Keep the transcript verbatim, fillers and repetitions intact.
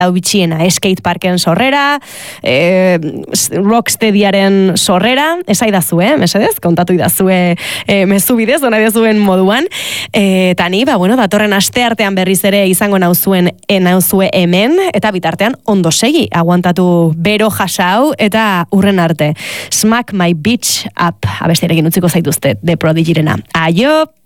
hau bitxiena, skateparken sorrera, e, rocksteadyaren sorrera, esaidazu, eh, mesedez, kontatu idazue e, mezu bidez, dona idazuen moduan, e, eta ni, ba, bueno, datorren aste artean berriz ere izango nauzuen, nauzue hemen, eta bitartean ondo segi, aguantatu bero jasau, eta urren arte. Smack my bitch up, abestiarekin utziko zaituzte, The Prodigyrena. Aio!